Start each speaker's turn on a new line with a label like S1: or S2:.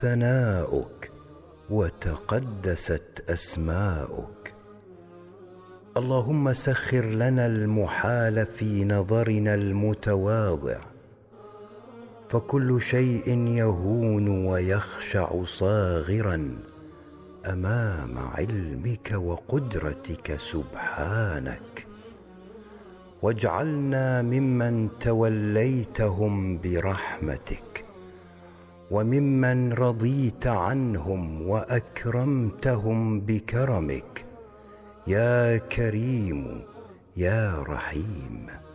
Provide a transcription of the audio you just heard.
S1: ثناؤك وتقدست أسماؤك. اللهم سخر لنا المحال في نظرنا المتواضع، فكل شيء يهون ويخشع صاغرا أمام علمك وقدرتك سبحانك. واجعلنا ممن توليتهم برحمتك، وممن رضيت عنهم وأكرمتهم بكرمك، يا كريم يا رحيم.